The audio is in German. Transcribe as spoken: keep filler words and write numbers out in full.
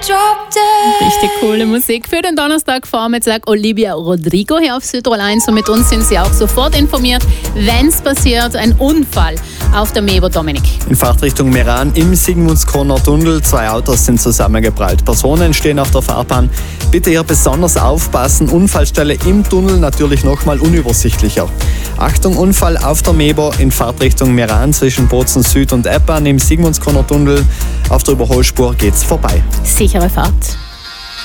Richtig coole Musik für den Donnerstagvormittag. Olivia Rodrigo hier auf Südtirol eins. Und mit uns sind Sie auch sofort informiert, wenn es passiert. Ein Unfall auf der Mebo, Dominik. In Fahrtrichtung Meran im Sigmundskroner Tunnel. Zwei Autos sind zusammengeprallt. Personen stehen auf der Fahrbahn. Bitte hier besonders aufpassen. Unfallstelle im Tunnel natürlich nochmal unübersichtlicher. Achtung, Unfall auf der Mebo in Fahrtrichtung Meran zwischen Bozen Süd und Eppan im Sigmundskroner Tunnel. Auf der Überholspur geht's vorbei. Sichere Fahrt.